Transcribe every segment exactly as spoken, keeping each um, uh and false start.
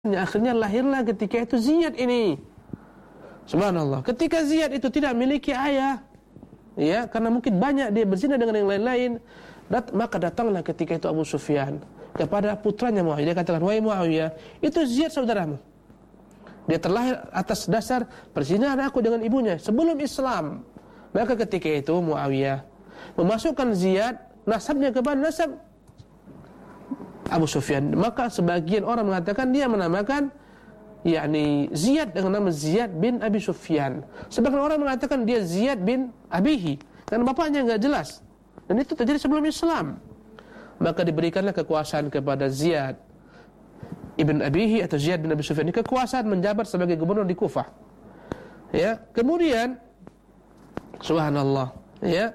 Akhirnya lahirlah ketika itu Ziyad ini. Subhanallah. Ketika Ziyad itu tidak memiliki ayah, ya, karena mungkin banyak dia berzina dengan yang lain-lain, dat, maka datanglah ketika itu Abu Sufyan kepada putranya Muawiyah. Dia katakan, "Wahai Muawiyah, itu Ziyad saudaramu. Dia terlahir atas dasar perzinahan aku dengan ibunya sebelum Islam." Maka ketika itu Muawiyah memasukkan Ziyad nasabnya kepada nasab Abu Sufyan. Maka sebagian orang mengatakan dia menamakan yakni Ziyad dengan nama Ziyad bin Abi Sufyan. Sebagian orang mengatakan dia Ziyad bin Abihi karena bapaknya enggak jelas. Dan itu terjadi sebelum Islam. Maka diberikanlah kekuasaan kepada Ziyad ibn Abihi atau Ziyad bin Abi Sufyan. Ini kekuasaan menjabat sebagai gubernur di Kufah. Ya, kemudian subhanallah, ya.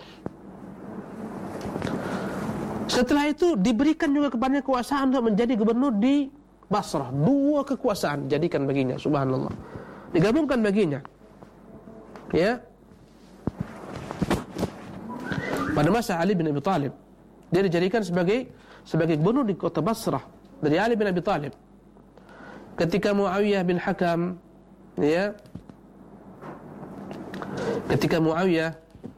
Setelah itu diberikan juga kepadanya kekuasaan untuk menjadi gubernur di Basrah. Dua kekuasaan jadikan baginya, subhanallah. Digabungkan baginya. Ya. Pada masa Ali bin Abi Thalib, dia dijadikan sebagai sebagai gubernur di kota Basrah dari Ali bin Abi Thalib. Ketika Muawiyah bin Hakam, ya. Ketika Muawiyah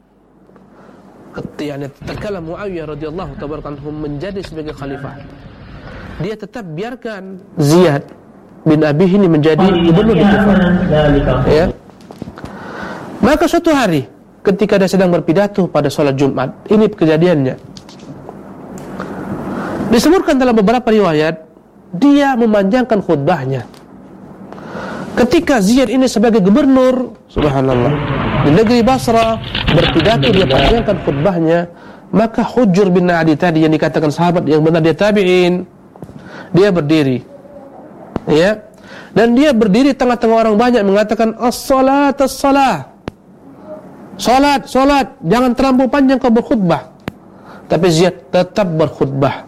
ketika terkala Muawiyah radhiyallahu tabaraka anhu menjadi sebagai khalifah, dia tetap biarkan Ziyad bin Abi ini menjadi gubernur di Kufah. Ya. Maka suatu hari ketika dia sedang berpidato pada sholat Jumat, ini kejadiannya. Disebutkan dalam beberapa riwayat, dia memanjangkan khutbahnya. Ketika Ziyad ini sebagai gubernur, subhanallah, di negeri Basrah, berpidato dia panjangkan khutbahnya, maka Hujr bin Adi tadi yang dikatakan sahabat yang benar dia tabi'in, dia berdiri, ya, dan dia berdiri tengah-tengah orang banyak mengatakan as-salat as-salah, salat salat, jangan terlampau panjang kau berkhutbah. Tapi Ziyad tetap berkhutbah.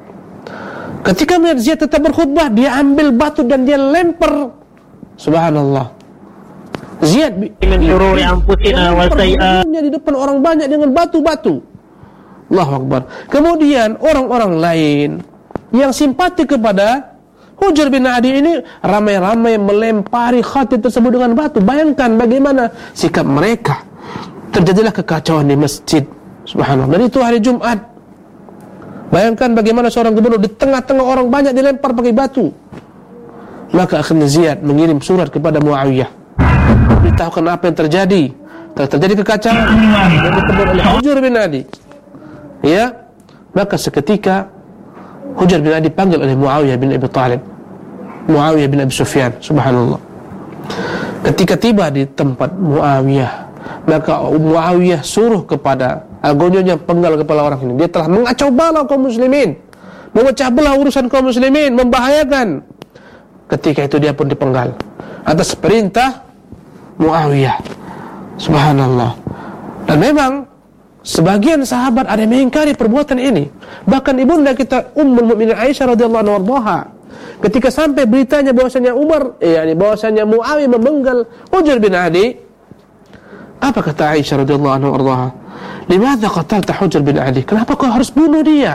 Ketika melihat Ziyad tetap berkhutbah, dia ambil batu dan dia lempar, subhanallah. Ziyad mencuri anfusina wa sayyi'at di depan orang banyak dengan batu-batu. Allahu Akbar. Kemudian orang-orang lain yang simpati kepada Hujr bin Adi ini ramai-ramai melempari khatib tersebut dengan batu. Bayangkan bagaimana sikap mereka. Terjadilah kekacauan di masjid. Subhanallah. Dan itu hari Jumat. Bayangkan bagaimana seorang gubernur di tengah-tengah orang banyak dilempar pakai batu. Maka akhirnya Ziyad mengirim surat kepada Muawiyah, beritahukan apa yang terjadi. Telah terjadi kekacauan yang ditegur oleh Hujr bin Adi. Ya, maka seketika Hujr bin Adi dipanggil oleh Muawiyah bin Abi Thalib, Muawiyah bin Abi Sufyan, subhanallah. Ketika tiba di tempat Muawiyah, maka Muawiyah suruh kepada agonyonya penggal kepala orang ini. Dia telah mengacau balau kaum muslimin, memecah belah urusan kaum muslimin, membahayakan. Ketika itu dia pun dipenggal atas perintah Muawiyah, subhanallah. Dan memang sebagian sahabat ada yang mengingkari perbuatan ini. Bahkan ibunda kita Ummul Mukminin Aisyah radhiyallahu anha, ketika sampai beritanya bahwasanya Umar, yakni bahwasanya Muawiyah memenggal Hujr bin Adi, apa kata Aisyah radhiyallahu anha? "Limadza qatalta Hujr bin Adi?" Kenapa kau harus bunuh dia?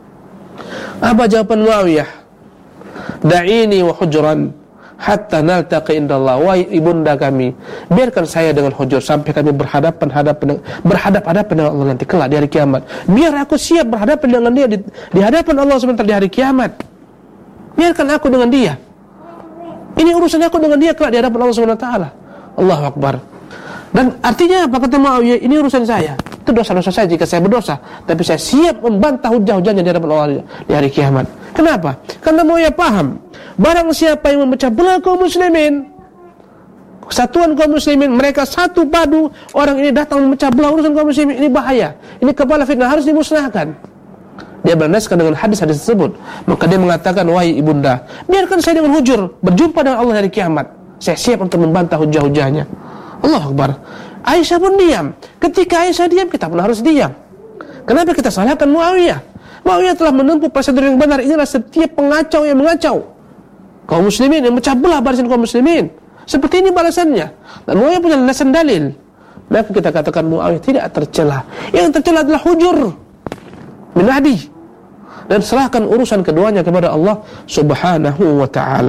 Apa jawaban Muawiyah? "Da'ini wa Hujran hatta naltaqi indallah." Wahai ibunda kami, biarkan saya dengan Hujr sampai kami berhadapan-hadapan berhadap-hadapan dengan Allah nanti kelak di hari kiamat. Biar aku siap berhadapan dengan dia di, di hadapan Allah sebentar di hari kiamat. Biarkan aku dengan dia. Ini urusan aku dengan dia kelak di hadapan Allah Subhanahu wa taala. Allahu Akbar. Dan artinya apa kata Muawiyah? Ini urusan saya. Itu dosa-dosa saya jika saya berdosa, tapi saya siap membantah hujah-hujahnya di hadapan Allah di hari kiamat. Kenapa? Karena Muawiyah paham, barang siapa yang memecah belah kaum muslimin, kesatuan kaum muslimin, mereka satu padu, orang ini datang memecah belah urusan kaum muslimin, ini bahaya. Ini kepala fitnah, harus dimusnahkan. Dia berlandaskan dengan hadis-hadis tersebut. Maka dia mengatakan, wahai ibunda, biarkan saya dengan Hujr berjumpa dengan Allah hari kiamat. Saya siap untuk membantah hujah-hujahnya. Allahu Akbar. Aisyah pun diam. Ketika Aisyah diam, kita pun harus diam. Kenapa kita salahkan Muawiyah? Muawiyah telah menempuh prosedur yang benar. Inilah setiap pengacau yang mengacau kaum muslimin, yang memecah belah barisan kaum muslimin. Seperti ini balasannya. Dan Muawiyah punya landasan dalil. Maka kita katakan Muawiyah tidak tercela. Yang tercela adalah Hujr bin Adi. dan serahkan urusan keduanya kepada Allah Subhanahu wa taala.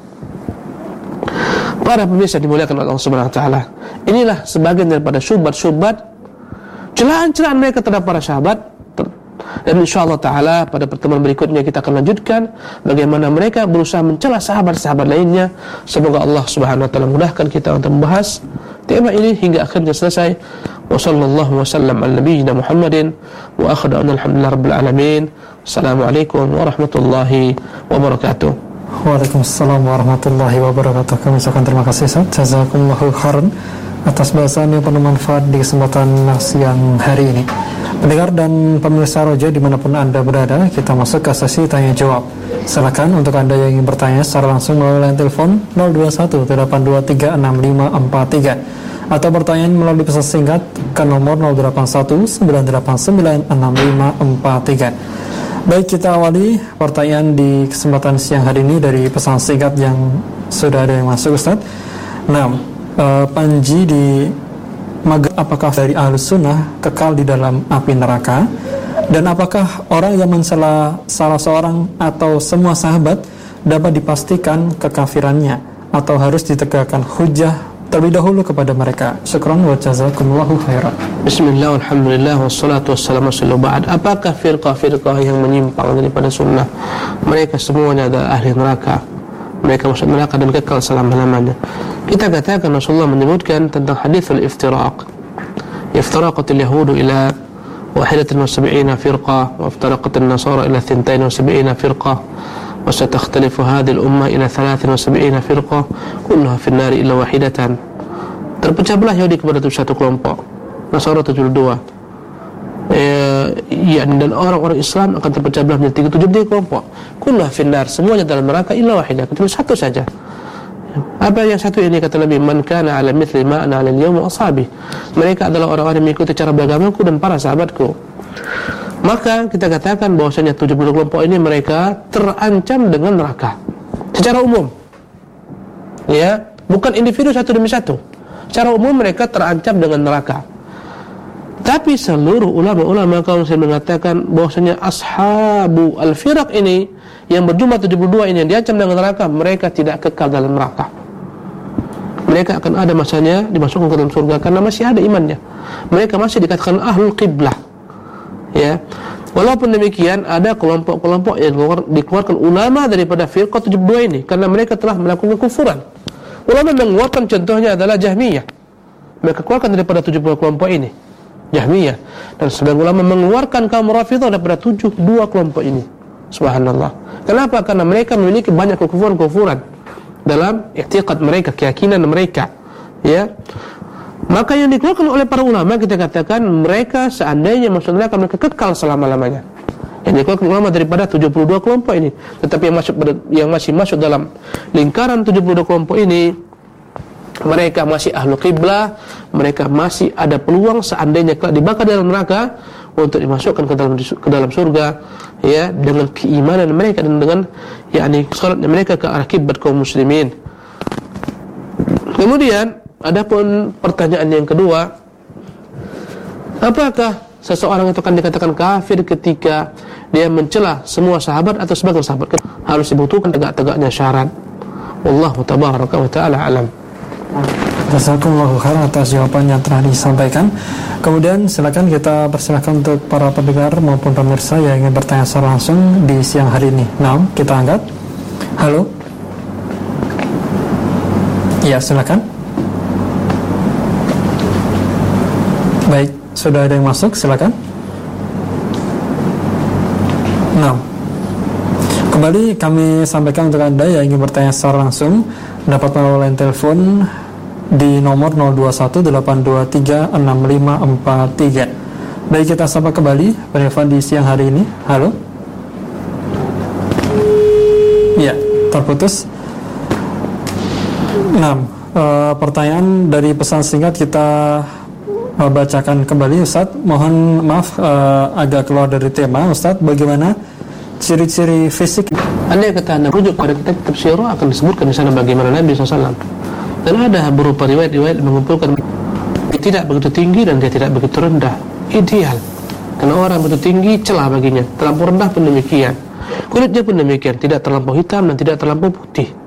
Para pemirsa dimuliakan Allah Subhanahu wa taala, inilah sebagian daripada syubhat-syubhat, celaan-celaan mereka terhadap para sahabat. Dan insyaallah taala pada pertemuan berikutnya kita akan lanjutkan bagaimana mereka berusaha mencela sahabat-sahabat lainnya. Semoga Allah Subhanahu wa taala mudahkan kita untuk membahas tema ini hingga akhirnya selesai. Wa sallallahu wasallam ala nabiyyina Muhammadin wa akhir alhamdulillah rabbil alamin. Assalamualaikum warahmatullahi wabarakatuh. Waalaikumsalam warahmatullahi wabarakatuh. Kami ucapkan terima kasih Ustaz. Jazakumullahu khairan atas bahasan yang penuh manfaat di kesempatan siang hari ini. Pendengar dan pemirsa Roja dimanapun Anda berada, kita masuk ke sesi tanya jawab. Silakan untuk Anda yang ingin bertanya secara langsung melalui line telepon nol dua satu delapan dua tiga enam lima empat tiga atau pertanyaan melalui pesan singkat ke nomor nol delapan satu sembilan delapan sembilan enam lima empat tiga. Baik, kita awali pertanyaan di kesempatan siang hari ini dari pesan singkat yang sudah ada yang masuk, Ustaz. Nah, uh, Panji di Maga, apakah dari Ahlus Sunnah kekal di dalam api neraka? Dan apakah orang yang mencela salah seorang atau semua sahabat dapat dipastikan kekafirannya atau harus ditegakkan hujjah terlebih dahulu kepada mereka? Syukran wa jazakumullahu khairan. Bismillah, alhamdulillah, wassalatu wassalamu ala ba'd. Apakah firqah-firqah yang menyimpang daripada sunnah mereka semuanya adalah ahli neraka? Mereka masuk neraka dan kekal selama-lamanya. Kita katakan Rasulullah menyebutkan tentang hadis al-iftiraq. Iftaraqatil yahudu ila wahidatin wa sab'ina firqah wa iftaraqatin nasara ila thintain wa sab'ina firqah wa satakhtalifu hadhihi al-ummah ila thalathin wa sab'ina firqah kulluha fi an-nari illa wahidatan. Terpecah belah Yahudi kepada tujuh puluh satu kelompok, Nasara tujuh puluh dua. Eh, ya, dan orang-orang Islam akan terpecah belah menjadi tujuh puluh tiga kelompok. Kulluha fi an-nar, semuanya dalam neraka illa wahidah, kecuali satu saja. Apa yang satu ini? Kata Nabi, man kana ala mithli ma ana ala al-yawm ashabi. Mereka adalah orang-orang yang mengikuti cara beragamaku dan para sahabatku. Maka kita katakan bahwasanya tujuh puluh kelompok ini mereka terancam dengan neraka secara umum. Ya, bukan individu satu demi satu. Secara umum mereka terancam dengan neraka. Tapi seluruh ulama-ulama kaum muslimin mengatakan bahwasanya ashabu al-firaq ini yang berjumlah tujuh puluh dua ini yang diancam dengan neraka, mereka tidak kekal dalam neraka. Mereka akan ada masanya dimasukkan ke dalam surga karena masih ada imannya. Mereka masih dikatakan ahlul qiblah. Ya. Walaupun demikian ada kelompok-kelompok yang dikeluarkan ulama daripada firqah tujuh puluh dua ini karena mereka telah melakukan kekufuran. Ulama mengeluarkan contohnya adalah Jahmiyah. Mereka keluarkan daripada tujuh puluh kelompok ini. Jahmiyah, dan sebagian ulama mengeluarkan kaum Rafidhah daripada tujuh puluh dua kelompok ini. Subhanallah. Kenapa? Karena mereka memiliki banyak kekufuran-kekufuran dalam i'tiqad mereka, keyakinan mereka. Ya. Maka yang dikeluarkan oleh para ulama kita katakan mereka seandainya masuk neraka mereka kekal selama-lamanya. Yang dikeluarkan ulama daripada tujuh puluh dua kelompok ini. Tetapi yang masuk yang masih masuk dalam lingkaran tujuh puluh dua kelompok ini, mereka masih ahlu qiblah, mereka masih ada peluang seandainya kelak dibakar dalam neraka untuk dimasukkan ke dalam ke dalam surga, ya, dengan keimanan mereka dan dengan yakni salatnya mereka ke arah kiblat kaum muslimin. Kemudian adapun pertanyaan yang kedua, apakah seseorang itu akan dikatakan kafir ketika dia mencela semua sahabat atau sebagian sahabat? Harus dibutuhkan tegak-tegaknya syarat. Wallahu tabaraka wa ta'ala alam. Jazakumullahu khairan atas jawaban yang telah disampaikan. Kemudian silakan kita persilakan untuk para pendengar maupun pemirsa yang ingin bertanya secara langsung di siang hari ini. Nah, kita angkat. Halo. Ya, silakan. Baik, sudah ada yang masuk, silakan. Nah, kembali kami sampaikan untuk Anda yang ingin bertanya secara langsung dapat melalui line telepon di nomor nol dua satu delapan dua tiga enam lima empat tiga. Baik, kita sapa kembali penelpon di siang hari ini. Halo. Ya, terputus. Nah, e, pertanyaan dari pesan singkat kita e, bacakan kembali, Ustaz. Mohon maaf e, agak keluar dari tema, Ustaz. Bagaimana ciri-ciri fisik? Andai kata Anda rujuk pada kitab Tafsirah akan disebutkan di sana bagaimana Nabi shallallahu alaihi wasallam. Dan ada berupa riwayat-riwayat mengumpulkan dia tidak begitu tinggi dan dia tidak begitu rendah, ideal. Karena orang begitu tinggi celah baginya, terlampau rendah pun demikian. Kulitnya pun demikian, tidak terlampau hitam dan tidak terlampau putih.